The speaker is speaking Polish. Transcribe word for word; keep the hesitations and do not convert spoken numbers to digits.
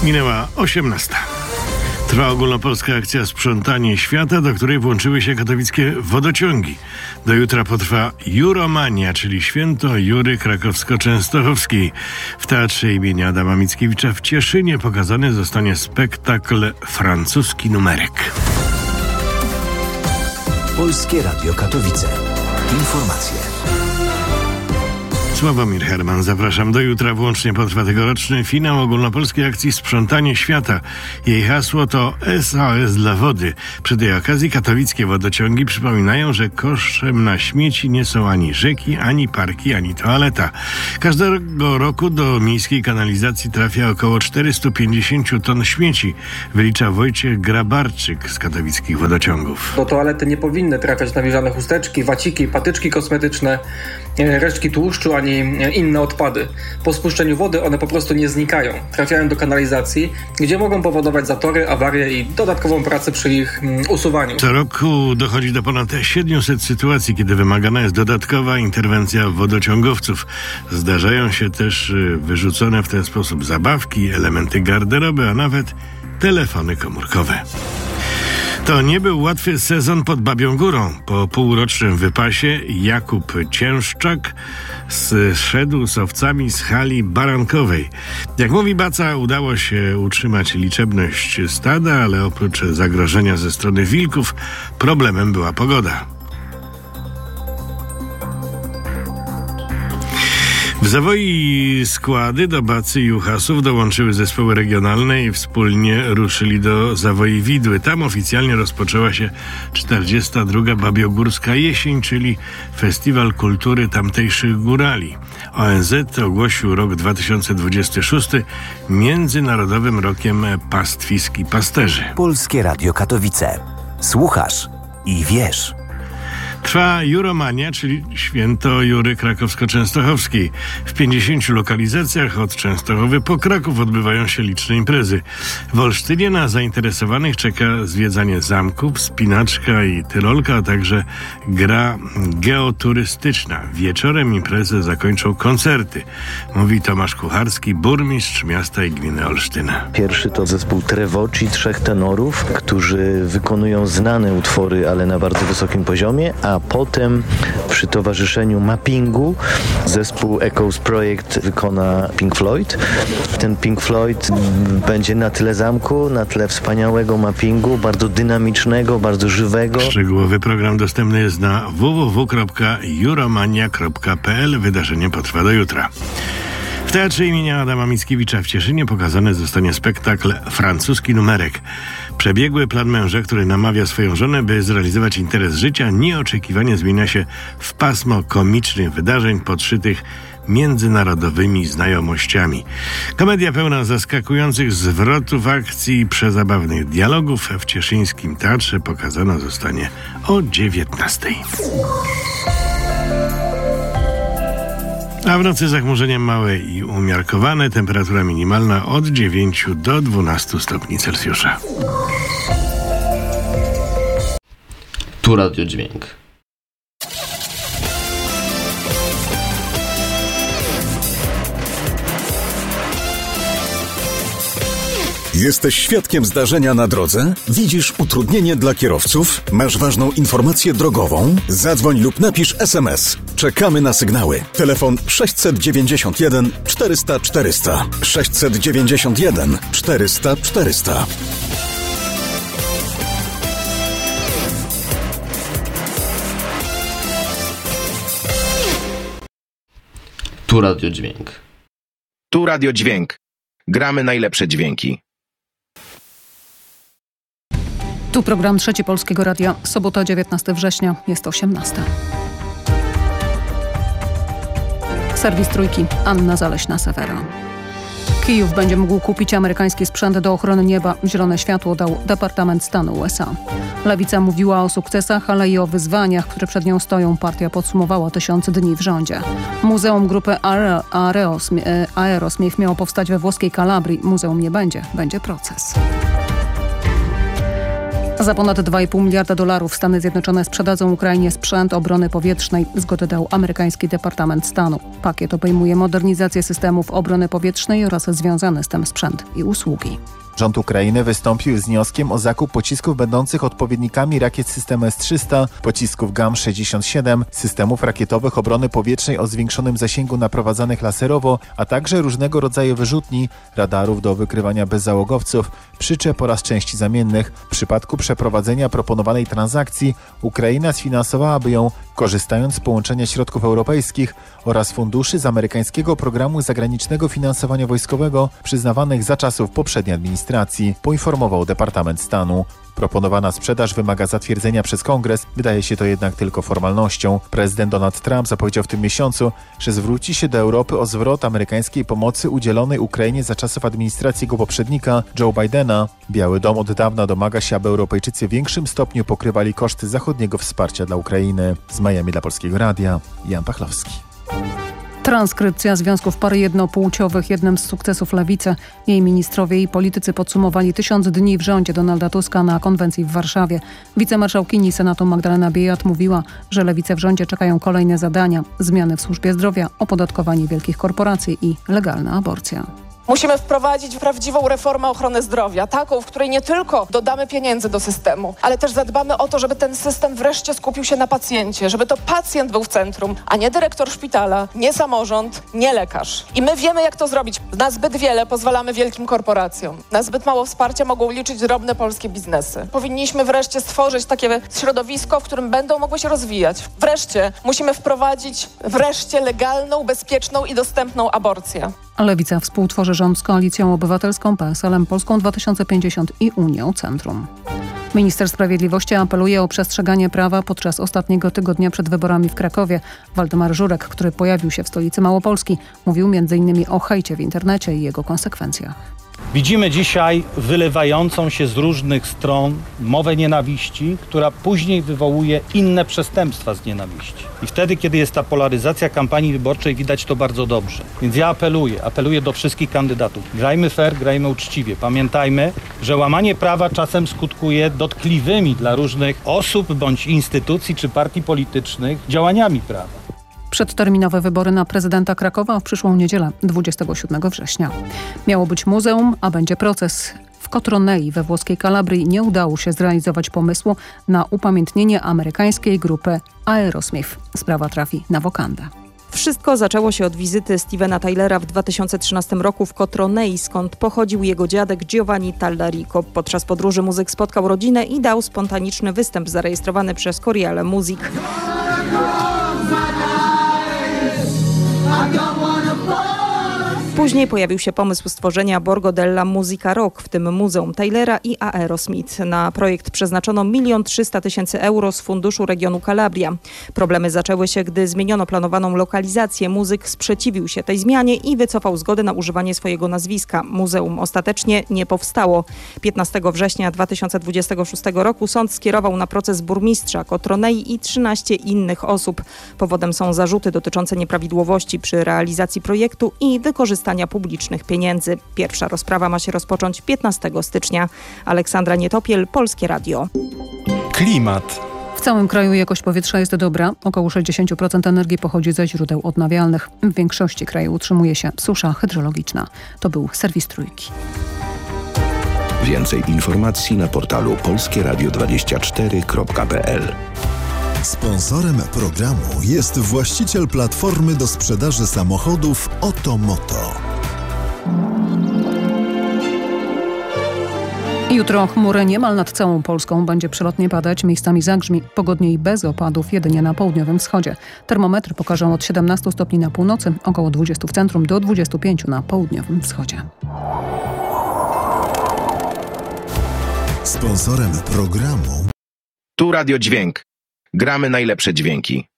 Minęła osiemnasta. Trwa ogólnopolska akcja Sprzątanie Świata, do której włączyły się katowickie wodociągi. Do jutra potrwa Juromania, czyli święto Jury Krakowsko-Częstochowskiej. W Teatrze imienia Adama Mickiewicza w Cieszynie pokazany zostanie spektakl Francuski numerek. Polskie Radio Katowice. Informacje. Sławomir Herman, zapraszam. Do jutra włącznie potrwa tegoroczny finał ogólnopolskiej akcji Sprzątanie Świata. Jej hasło to S O S dla wody. Przy tej okazji katowickie wodociągi przypominają, że koszem na śmieci nie są ani rzeki, ani parki, ani toaleta. Każdego roku do miejskiej kanalizacji trafia około czterysta pięćdziesiąt ton śmieci, wylicza Wojciech Grabarczyk z katowickich wodociągów. Do toalety nie powinny trafiać nawilżane chusteczki, waciki, patyczki kosmetyczne, resztki tłuszczu, ani inne odpady. Po spuszczeniu wody one po prostu nie znikają. Trafiają do kanalizacji, gdzie mogą powodować zatory, awarie i dodatkową pracę przy ich usuwaniu. Co roku dochodzi do ponad siedemset sytuacji, kiedy wymagana jest dodatkowa interwencja wodociągowców. Zdarzają się też wyrzucone w ten sposób zabawki, elementy garderoby, a nawet telefony komórkowe. To nie był łatwy sezon pod Babią Górą. Po półrocznym wypasie Jakub Ciężczak zszedł z owcami z hali barankowej. Jak mówi Baca, udało się utrzymać liczebność stada, ale oprócz zagrożenia ze strony wilków, problemem była pogoda. W Zawoi składy do Bacy i Juchasów dołączyły zespoły regionalne i wspólnie ruszyli do Zawoi Widły. Tam oficjalnie rozpoczęła się czterdziesta druga Babiogórska Jesień, czyli Festiwal Kultury Tamtejszych Górali. O N Z ogłosił rok dwa tysiące dwudziesty szósty Międzynarodowym Rokiem Pastwisk i Pasterzy. Polskie Radio Katowice. Słuchasz i wiesz. Trwa Juromania, czyli święto Jury Krakowsko-Częstochowskiej. W pięćdziesięciu lokalizacjach od Częstochowy po Kraków odbywają się liczne imprezy. W Olsztynie na zainteresowanych czeka zwiedzanie zamków, spinaczka i tyrolka, a także gra geoturystyczna. Wieczorem imprezę zakończą koncerty, mówi Tomasz Kucharski, burmistrz miasta i gminy Olsztyna. Pierwszy to zespół Trevoci, trzech tenorów, którzy wykonują znane utwory, ale na bardzo wysokim poziomie, a potem przy towarzyszeniu mappingu zespół Echoes Project wykona Pink Floyd. Ten Pink Floyd będzie na tle zamku, na tle wspaniałego mappingu, bardzo dynamicznego, bardzo żywego. Szczegółowy program dostępny jest na w w w kropka juromania kropka p l. Wydarzenie potrwa do jutra. W Teatrze imienia Adama Mickiewicza w Cieszynie pokazany zostanie spektakl Francuski numerek. Przebiegły plan męża, który namawia swoją żonę, by zrealizować interes życia, nieoczekiwanie zmienia się w pasmo komicznych wydarzeń podszytych międzynarodowymi znajomościami. Komedia pełna zaskakujących zwrotów akcji i przezabawnych dialogów w cieszyńskim teatrze pokazana zostanie o dziewiętnastej. A w nocy zachmurzenia małe i umiarkowane, temperatura minimalna od dziewięciu do dwunastu stopni Celsjusza. Tu Radio Dźwięk. Jesteś świadkiem zdarzenia na drodze? Widzisz utrudnienie dla kierowców? Masz ważną informację drogową? Zadzwoń lub napisz es em es. Czekamy na sygnały. Telefon sześćset dziewięćdziesiąt jeden czterysta czterysta. sześćset dziewięćdziesiąt jeden czterysta czterysta. Tu Radio Dźwięk. Tu Radio Dźwięk. Gramy najlepsze dźwięki. Tu program Trzeci Polskiego Radia. Sobota, dziewiętnastego września, jest osiemnasta. Serwis Trójki, Anna Zaleśna-Sewera. Kijów będzie mógł kupić amerykański sprzęt do ochrony nieba. Zielone światło dał Departament Stanu U S A. Lewica mówiła o sukcesach, ale i o wyzwaniach, które przed nią stoją. Partia podsumowała tysiąc dni w rządzie. Muzeum grupy Aerosmith miało powstać we włoskiej Kalabrii. Muzeum nie będzie, będzie proces. Za ponad dwa i pół miliarda dolarów Stany Zjednoczone sprzedadzą Ukrainie sprzęt obrony powietrznej. Zgodę dał amerykański Departament Stanu. Pakiet obejmuje modernizację systemów obrony powietrznej oraz związany z tym sprzęt i usługi. Rząd Ukrainy wystąpił z wnioskiem o zakup pocisków będących odpowiednikami rakiet systemu S trzysta, pocisków G A M sześćdziesiąt siedem, systemów rakietowych obrony powietrznej o zwiększonym zasięgu naprowadzanych laserowo, a także różnego rodzaju wyrzutni, radarów do wykrywania bezzałogowców, przyczep oraz części zamiennych. W przypadku przeprowadzenia proponowanej transakcji Ukraina sfinansowałaby ją, korzystając z połączenia środków europejskich oraz funduszy z amerykańskiego programu zagranicznego finansowania wojskowego przyznawanych za czasów poprzedniej administracji, poinformował Departament Stanu. Proponowana sprzedaż wymaga zatwierdzenia przez Kongres, wydaje się to jednak tylko formalnością. Prezydent Donald Trump zapowiedział w tym miesiącu, że zwróci się do Europy o zwrot amerykańskiej pomocy udzielonej Ukrainie za czasów administracji jego poprzednika, Joe Bidena. Biały Dom od dawna domaga się, aby Europejczycy w większym stopniu pokrywali koszty zachodniego wsparcia dla Ukrainy. Z Miami dla Polskiego Radia, Jan Pachlowski. Transkrypcja związków pary jednopłciowych, jednym z sukcesów lewicy. Jej ministrowie i politycy podsumowali tysiąc dni w rządzie Donalda Tuska na konwencji w Warszawie. Wicemarszałkini Senatu Magdalena Biejat mówiła, że lewice w rządzie czekają kolejne zadania. Zmiany w służbie zdrowia, opodatkowanie wielkich korporacji i legalna aborcja. Musimy wprowadzić prawdziwą reformę ochrony zdrowia, taką, w której nie tylko dodamy pieniędzy do systemu, ale też zadbamy o to, żeby ten system wreszcie skupił się na pacjencie, żeby to pacjent był w centrum, a nie dyrektor szpitala, nie samorząd, nie lekarz. I my wiemy, jak to zrobić. Na zbyt wiele pozwalamy wielkim korporacjom. Na zbyt mało wsparcia mogą liczyć drobne polskie biznesy. Powinniśmy wreszcie stworzyć takie środowisko, w którym będą mogły się rozwijać. Wreszcie musimy wprowadzić wreszcie legalną, bezpieczną i dostępną aborcję. Lewica współtworzy rząd z Koalicją Obywatelską, P S L-em, Polską dwa tysiące pięćdziesiąt i Unią Centrum. Minister Sprawiedliwości apeluje o przestrzeganie prawa podczas ostatniego tygodnia przed wyborami w Krakowie. Waldemar Żurek, który pojawił się w stolicy Małopolski, mówił między innymi o hejcie w internecie i jego konsekwencjach. Widzimy dzisiaj wylewającą się z różnych stron mowę nienawiści, która później wywołuje inne przestępstwa z nienawiści. I wtedy, kiedy jest ta polaryzacja kampanii wyborczej, widać to bardzo dobrze. Więc ja apeluję, apeluję do wszystkich kandydatów. Grajmy fair, grajmy uczciwie. Pamiętajmy, że łamanie prawa czasem skutkuje dotkliwymi dla różnych osób bądź instytucji czy partii politycznych działaniami prawa. Przedterminowe wybory na prezydenta Krakowa w przyszłą niedzielę, dwudziestego siódmego września. Miało być muzeum, a będzie proces. W Cotronei we włoskiej Kalabrii nie udało się zrealizować pomysłu na upamiętnienie amerykańskiej grupy Aerosmith. Sprawa trafi na wokandę. Wszystko zaczęło się od wizyty Stevena Tylera w dwa tysiące trzynastym roku w Cotronei, skąd pochodził jego dziadek Giovanni Tallarico. Podczas podróży muzyk spotkał rodzinę i dał spontaniczny występ zarejestrowany przez Corriere Music. Później pojawił się pomysł stworzenia Borgo della Musica Rock, w tym Muzeum Tylera i Aerosmith. Na projekt przeznaczono milion trzysta tysięcy euro z funduszu regionu Calabria. Problemy zaczęły się, gdy zmieniono planowaną lokalizację. Muzyk sprzeciwił się tej zmianie i wycofał zgodę na używanie swojego nazwiska. Muzeum ostatecznie nie powstało. piętnastego września dwa tysiące dwudziestego szóstego roku sąd skierował na proces burmistrza Cotronei i trzynaście innych osób. Powodem są zarzuty dotyczące nieprawidłowości przy realizacji projektu i wykorzystania publicznych pieniędzy. Pierwsza rozprawa ma się rozpocząć piętnastego stycznia. Aleksandra Nietopiel, Polskie Radio. Klimat. W całym kraju jakość powietrza jest dobra. Około sześćdziesiąt procent energii pochodzi ze źródeł odnawialnych. W większości kraju utrzymuje się susza hydrologiczna. To był serwis Trójki. Więcej informacji na portalu polskie radio dwadzieścia cztery kropka p l. Sponsorem programu jest właściciel platformy do sprzedaży samochodów Otomoto. Jutro chmury niemal nad całą Polską. Będzie przelotnie padać, miejscami zagrzmi. Pogodnie i bez opadów jedynie na południowym wschodzie. Termometry pokażą od siedemnastu stopni na północy, około dwudziestu w centrum, do dwudziestu pięciu na południowym wschodzie. Sponsorem programu Tu Radio Dźwięk. Gramy najlepsze dźwięki.